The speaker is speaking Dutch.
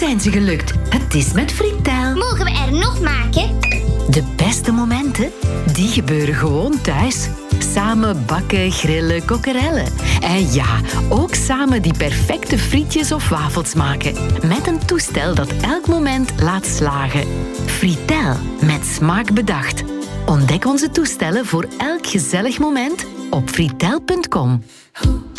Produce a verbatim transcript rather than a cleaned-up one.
zijn ze gelukt. Het is met Fritel. Mogen we er nog maken? De beste momenten, die gebeuren gewoon thuis. Samen bakken, grillen, kokkerellen. En ja, ook samen die perfecte frietjes of wafels maken. Met een toestel dat elk moment laat slagen. Fritel, met smaak bedacht. Ontdek onze toestellen voor elk gezellig moment op fritel punt com.